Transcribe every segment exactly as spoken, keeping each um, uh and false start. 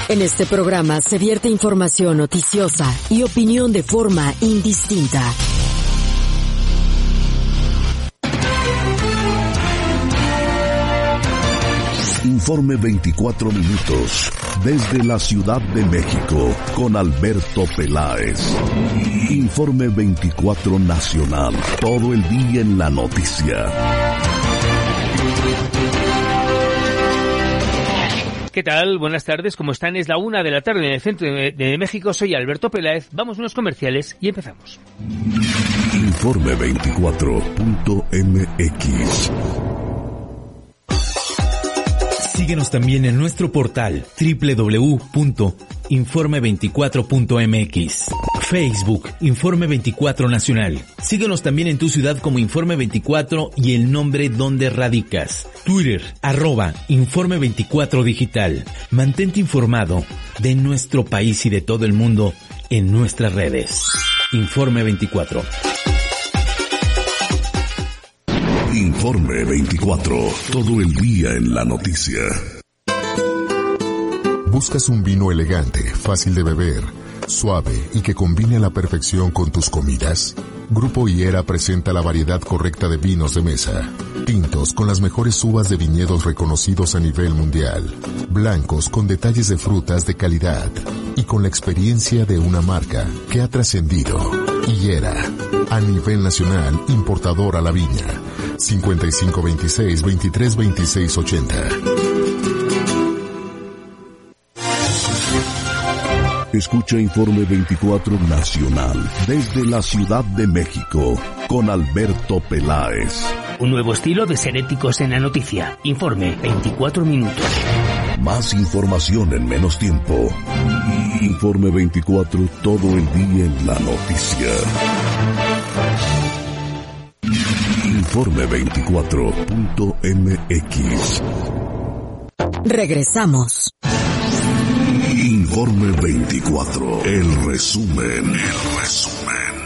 En este programa se vierte información noticiosa y opinión de forma indistinta. Informe veinticuatro minutos, desde la Ciudad de México, con Alberto Peláez. Informe veinticuatro Nacional, todo el día en la noticia. ¿Qué tal? Buenas tardes, ¿cómo están? Es la una de la tarde en el centro de, de México. Soy Alberto Peláez. Vamos a unos comerciales y empezamos. Informe veinticuatro punto eme equis. Síguenos también en nuestro portal doble u doble u doble u punto informe veinticuatro punto eme equis. Facebook, Informe veinticuatro Nacional. Síguenos también en tu ciudad como Informe veinticuatro y el nombre donde radicas. Twitter, arroba Informe veinticuatro Digital. Mantente informado de nuestro país y de todo el mundo en nuestras redes. Informe veinticuatro. Informe veinticuatro, todo el día en la noticia. ¿Buscas un vino elegante, fácil de beber, suave y que combine a la perfección con tus comidas? Grupo Higuera presenta la variedad correcta de vinos de mesa. Tintos con las mejores uvas de viñedos reconocidos a nivel mundial. Blancos con detalles de frutas de calidad. Y con la experiencia de una marca que ha trascendido. Higuera, a nivel nacional, importador a la viña. cincuenta y cinco veintiséis, veintitrés veintiséis ochenta. Escucha Informe veinticuatro Nacional, desde la Ciudad de México, con Alberto Peláez. Un nuevo estilo de ser éticos en la noticia. Informe veinticuatro minutos. Más información en menos tiempo. Informe veinticuatro, todo el día en la noticia. Informe veinticuatro punto eme equis. Regresamos. Informe veinticuatro, el resumen, el resumen.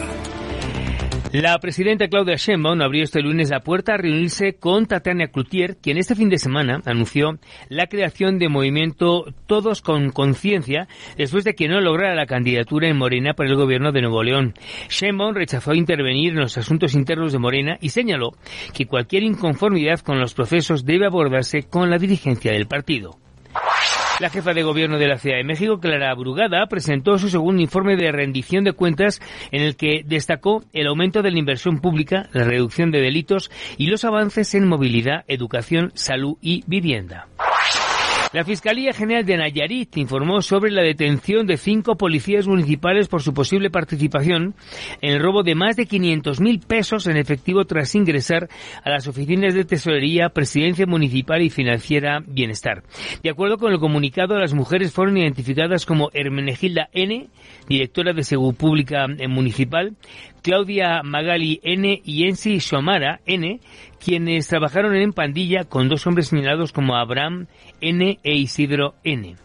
La presidenta Claudia Sheinbaum abrió este lunes la puerta a reunirse con Tatiana Cloutier, quien este fin de semana anunció la creación de movimiento Todos con Conciencia, después de que no lograra la candidatura en Morena para el gobierno de Nuevo León. Sheinbaum rechazó intervenir en los asuntos internos de Morena y señaló que cualquier inconformidad con los procesos debe abordarse con la dirigencia del partido. La jefa de gobierno de la Ciudad de México, Clara Brugada, presentó su segundo informe de rendición de cuentas en el que destacó el aumento de la inversión pública, la reducción de delitos y los avances en movilidad, educación, salud y vivienda. La Fiscalía General de Nayarit informó sobre la detención de cinco policías municipales por su posible participación en el robo de más de quinientos mil pesos en efectivo tras ingresar a las oficinas de Tesorería, Presidencia Municipal y Financiera Bienestar. De acuerdo con el comunicado, las mujeres fueron identificadas como Hermenegilda N., directora de Seguridad Pública Municipal, Claudia Magali N. y Ensi Xomara N., quienes trabajaron en pandilla con dos hombres señalados como Abraham N. e Isidro N.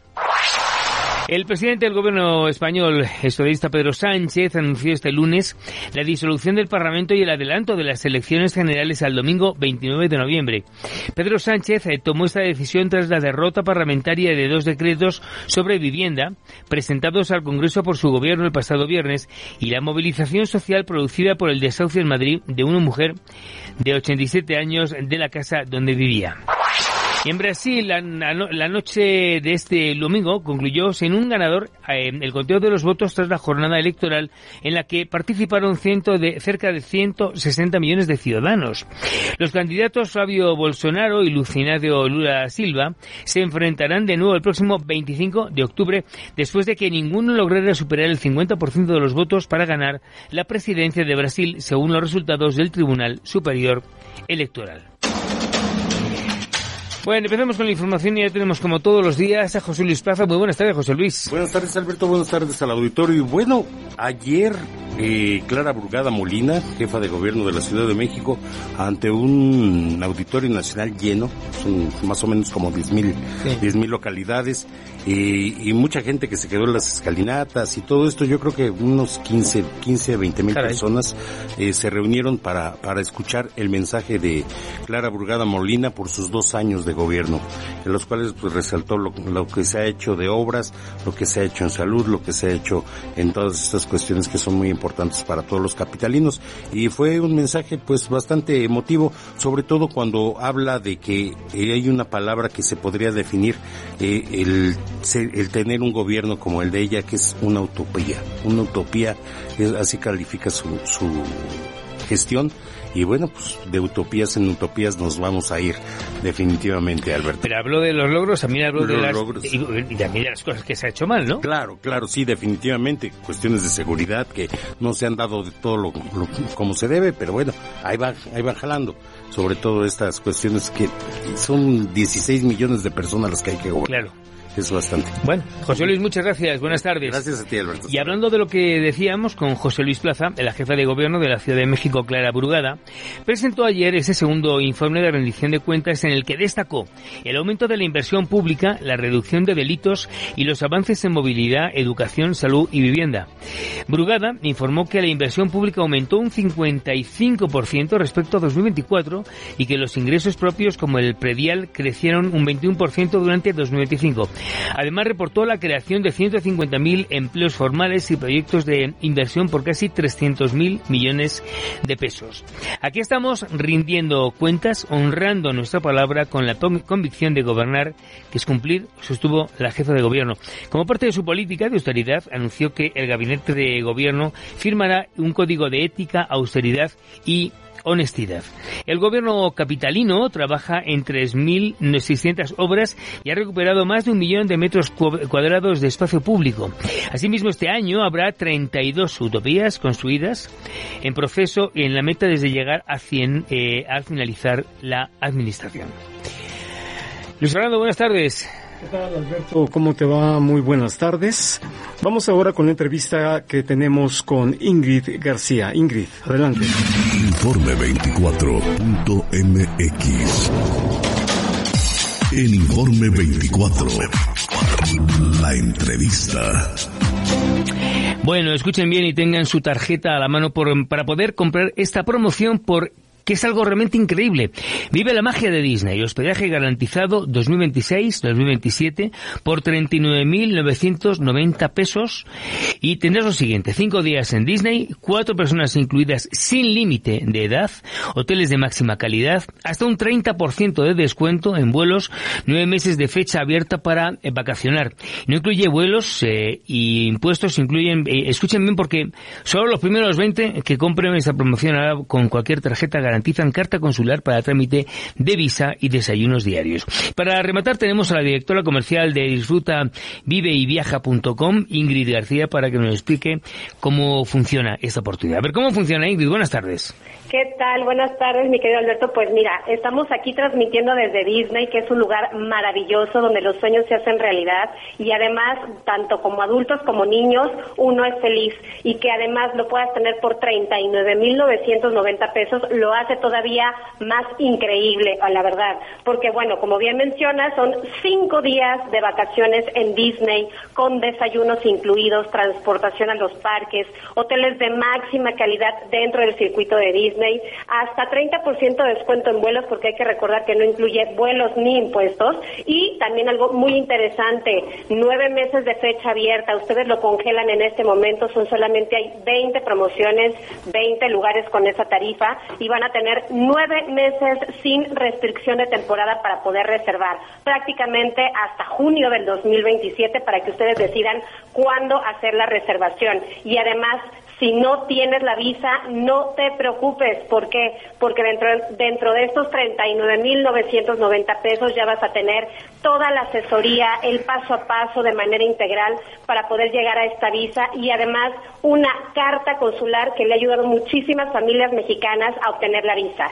El presidente del gobierno español, el socialista Pedro Sánchez, anunció este lunes la disolución del Parlamento y el adelanto de las elecciones generales al domingo veintinueve de noviembre. Pedro Sánchez eh, tomó esta decisión tras la derrota parlamentaria de dos decretos sobre vivienda presentados al Congreso por su gobierno el pasado viernes y la movilización social producida por el desahucio en Madrid de una mujer de ochenta y siete años de la casa donde vivía. Y en Brasil, la, la noche de este domingo concluyó sin un ganador eh, el conteo de los votos tras la jornada electoral en la que participaron ciento de, cerca de ciento sesenta millones de ciudadanos. Los candidatos Flavio Bolsonaro y Luiz Inácio Lula Silva se enfrentarán de nuevo el próximo veinticinco de octubre después de que ninguno lograra superar el cincuenta por ciento de los votos para ganar la presidencia de Brasil según los resultados del Tribunal Superior Electoral. Bueno, empezamos con la información y ya tenemos como todos los días a José Luis Plaza. Muy buenas tardes, José Luis. Buenas tardes, Alberto. Buenas tardes al auditorio. Y bueno, ayer eh, Clara Brugada Molina, jefa de gobierno de la Ciudad de México, ante un auditorio nacional lleno, son más o menos como diez mil sí. localidades, eh, y mucha gente que se quedó en las escalinatas y todo esto. Yo creo que unos quince, veinte mil personas eh, se reunieron para, para escuchar el mensaje de Clara Brugada Molina por sus dos años de gobierno, en los cuales pues resaltó lo, lo que se ha hecho de obras, lo que se ha hecho en salud, lo que se ha hecho en todas estas cuestiones que son muy importantes para todos los capitalinos. Y fue un mensaje pues bastante emotivo, sobre todo cuando habla de que eh, hay una palabra que se podría definir, eh, el, el tener un gobierno como el de ella, que es una utopía, una utopía, es, así califica su, su gestión. Y bueno, pues de utopías en utopías nos vamos a ir definitivamente, Alberto. Pero habló de los logros, también habló de los las logros. Y, y también de las cosas que se ha hecho mal, ¿no? Claro, claro, sí, definitivamente. Cuestiones de seguridad que no se han dado de todo lo, lo como se debe, pero bueno, ahí va, ahí van jalando. Sobre todo estas cuestiones que son dieciséis millones de personas las que hay que gobernar. Claro. Es bastante. Bueno, José Luis, muchas gracias. Buenas tardes. Gracias a ti, Alberto. Y hablando de lo que decíamos con José Luis Plaza, la jefa de gobierno de la Ciudad de México, Clara Brugada, presentó ayer ese segundo informe de rendición de cuentas en el que destacó el aumento de la inversión pública, la reducción de delitos y los avances en movilidad, educación, salud y vivienda. Brugada informó que la inversión pública aumentó un cincuenta y cinco por ciento respecto a dos mil veinticuatro y que los ingresos propios como el predial crecieron un veintiuno por ciento durante dos mil veinticinco. Además, reportó la creación de ciento cincuenta mil empleos formales y proyectos de inversión por casi trescientos mil millones de pesos. Aquí estamos rindiendo cuentas, honrando nuestra palabra con la convicción de gobernar, que es cumplir, sostuvo la jefa de gobierno. Como parte de su política de austeridad, anunció que el gabinete de gobierno firmará un código de ética, austeridad y honestidad. El gobierno capitalino trabaja en tres mil seiscientas obras y ha recuperado más de un millón de metros cuadrados de espacio público. Asimismo, este año habrá treinta y dos utopías construidas en proceso y en la meta desde llegar a cien eh, al finalizar la administración. Luis Fernando, buenas tardes. ¿Qué tal, Alberto? ¿Cómo te va? Muy buenas tardes. Vamos ahora con la entrevista que tenemos con Ingrid García. Ingrid, adelante. Informe veinticuatro punto m x. En Informe veinticuatro, la entrevista. Bueno, escuchen bien y tengan su tarjeta a la mano por, para poder comprar esta promoción por que es algo realmente increíble. Vive la magia de Disney. Hospedaje garantizado dos mil veintiséis dos mil veintisiete por treinta y nueve mil novecientos noventa pesos. Y tendrás lo siguiente: cinco días en Disney, cuatro personas incluidas sin límite de edad, hoteles de máxima calidad, hasta un treinta por ciento de descuento en vuelos, nueve meses de fecha abierta para eh, vacacionar. No incluye vuelos eh, y impuestos, incluyen, eh, escuchen bien porque solo los primeros veinte que compren esta promoción ahora con cualquier tarjeta garantizada garantizan carta consular para trámite de visa y desayunos diarios. Para rematar tenemos a la directora comercial de Disfruta Vive y Viaja punto com, Ingrid García, para que nos explique cómo funciona esta oportunidad. A ver, ¿cómo funciona, Ingrid? Buenas tardes. ¿Qué tal? Buenas tardes, mi querido Alberto. Pues mira, estamos aquí transmitiendo desde Disney, que es un lugar maravilloso donde los sueños se hacen realidad y además, tanto como adultos como niños, uno es feliz y que además lo puedas tener por treinta y nueve mil novecientos noventa pesos, lo hace todavía más increíble, a la verdad, porque bueno, como bien mencionas, son cinco días de vacaciones en Disney con desayunos incluidos, transportación a los parques, hoteles de máxima calidad dentro del circuito de Disney, hasta treinta por ciento de descuento en vuelos, porque hay que recordar que no incluye vuelos ni impuestos, y también algo muy interesante, nueve meses de fecha abierta, ustedes lo congelan en este momento, son solamente hay veinte promociones, veinte lugares con esa tarifa, y van a tener nueve meses sin restricción de temporada para poder reservar, prácticamente hasta junio del dos mil veintisiete, para que ustedes decidan cuándo hacer la reservación. Y además, si no tienes la visa, no te preocupes. ¿Por qué? Porque dentro, dentro de estos treinta y nueve mil novecientos noventa pesos ya vas a tener toda la asesoría, el paso a paso de manera integral para poder llegar a esta visa, y además una carta consular que le ha ayudado a muchísimas familias mexicanas a obtener la visa.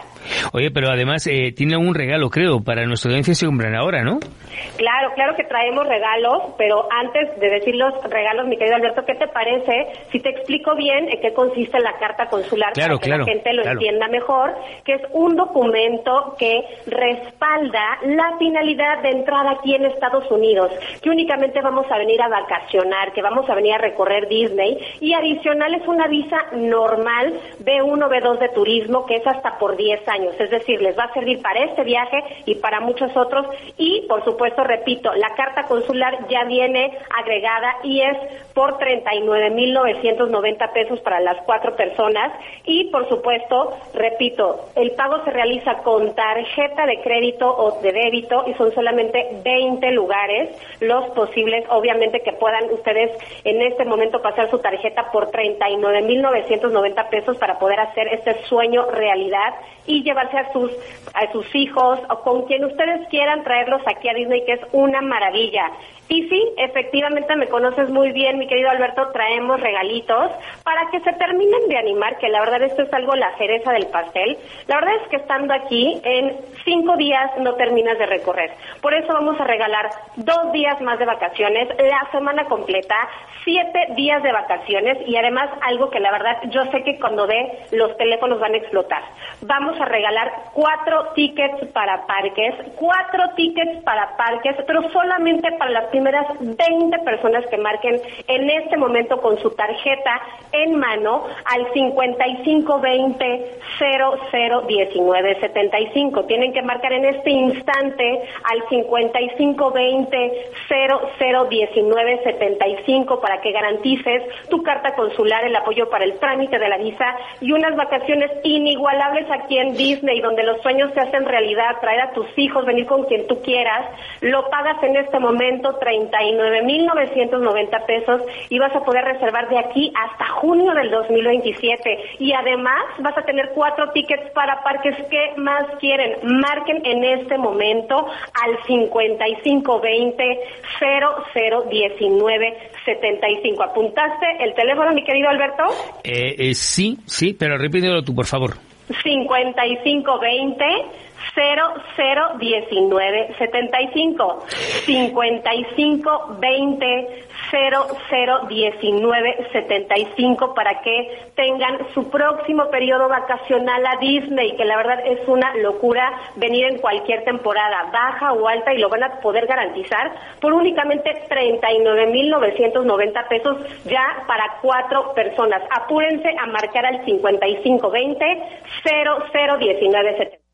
Oye, pero además eh, tiene un regalo, creo, para nuestra audiencia se compran ahora, ¿no? Claro, claro que traemos regalos, pero antes de decir los regalos, mi querido Alberto, ¿qué te parece si te explico bien en qué consiste la carta consular claro, para que claro, la gente lo claro. entienda mejor? Que es un documento que respalda la finalidad de entrar aquí en Estados Unidos, que únicamente vamos a venir a vacacionar, que vamos a venir a recorrer Disney, y adicional es una visa normal B uno, B dos de turismo, que es hasta por diez años, es decir, les va a servir para este viaje y para muchos otros, y por supuesto, repito, la carta consular ya viene agregada y es por treinta y nueve mil novecientos noventa pesos para las cuatro personas, y por supuesto, repito, el pago se realiza con tarjeta de crédito o de débito y son solamente veinte lugares los posibles, obviamente que puedan ustedes en este momento pasar su tarjeta por treinta y nueve mil novecientos noventa pesos para poder hacer este sueño realidad y llevarse a sus a sus hijos o con quien ustedes quieran traerlos aquí a Disney, que es una maravilla. Y sí, efectivamente me conoces muy bien, mi querido Alberto, traemos regalitos para que se terminen de animar, que la verdad esto es algo la cereza del pastel. La verdad es que estando aquí, en cinco días no terminas de recorrer. Por eso vamos a regalar dos días más de vacaciones, la semana completa, siete días de vacaciones y además algo que la verdad yo sé que cuando ve los teléfonos van a explotar. Vamos a regalar cuatro tickets para parques, cuatro tickets para parques, pero solamente para las primeras veinte personas que marquen en este momento con su tarjeta en mano al cincuenta y cinco veinte cero cero diecinueve setenta y cinco. Tienen que marcar en este instante al cincuenta y cinco veinte cero cero diecinueve setenta y cinco para que garantices tu carta consular, el apoyo para el trámite de la visa y unas vacaciones inigualables aquí en Disney, donde los sueños se hacen realidad, traer a tus hijos, venir con quien tú quieras. Lo pagas en este momento treinta y nueve mil novecientos noventa pesos y vas a poder reservar de aquí hasta junio del dos mil veintisiete. Y además vas a tener cuatro tickets para parques. ¿Qué más quieren? Marquen en este momento al cincuenta y cinco veinte cero cero diecinueve setenta y cinco. ¿Apuntaste el teléfono, mi querido Alberto? Eh, eh, sí, sí, pero repítelo tú, por favor. cincuenta y cinco veinte cero cero diecinueve setenta y cinco. cincuenta y cinco veinte cero cero diecinueve setenta y cinco para que tengan su próximo periodo vacacional a Disney, que la verdad es una locura venir en cualquier temporada, baja o alta, y lo van a poder garantizar por únicamente treinta y nueve mil novecientos noventa pesos ya para cuatro personas. Apúrense a marcar al cincuenta y cinco veinte cero cero diecinueve setenta y cinco.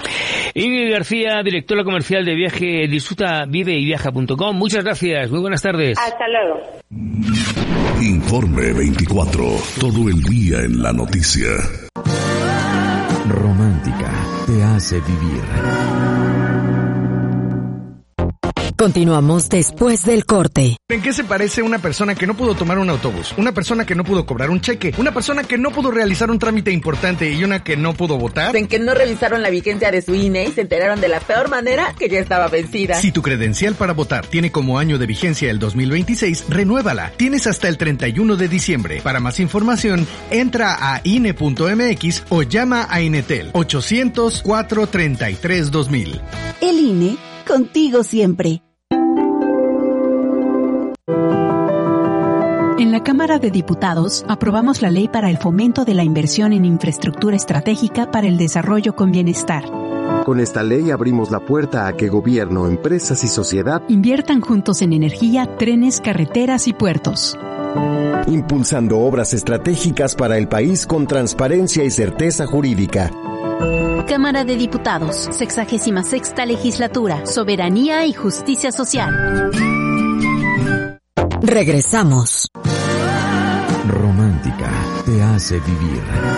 Ingrid García, directora comercial de viaje Disfruta Vive y Viaja punto com. Muchas gracias, muy buenas tardes. Hasta luego. Informe veinticuatro, todo el día en la noticia. Romántica te hace vivir. Continuamos después del corte. ¿En qué se parece una persona que no pudo tomar un autobús? Una persona que no pudo cobrar un cheque, una persona que no pudo realizar un trámite importante y una que no pudo votar. En que no revisaron la vigencia de su I N E y se enteraron de la peor manera que ya estaba vencida. Si tu credencial para votar tiene como año de vigencia el dos mil veintiséis, renuévala. Tienes hasta el treinta y uno de diciembre. Para más información, entra a I N E punto M X o llama a Inetel ochocientos cuatro treinta y tres dos mil. El I N E, contigo siempre. En la Cámara de Diputados aprobamos la Ley para el Fomento de la Inversión en Infraestructura Estratégica para el Desarrollo con Bienestar. Con esta ley abrimos la puerta a que gobierno, empresas y sociedad inviertan juntos en energía, trenes, carreteras y puertos. Impulsando obras estratégicas para el país con transparencia y certeza jurídica. Cámara de Diputados, sexagésima sexta legislatura, Soberanía y Justicia Social. Regresamos. Romántica te hace vivir.